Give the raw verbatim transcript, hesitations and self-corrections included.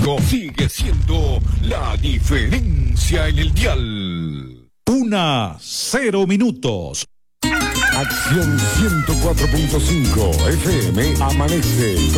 cinco sigue siendo la diferencia en el dial. Una, cero minutos. Acción ciento cuatro punto cinco F M amanece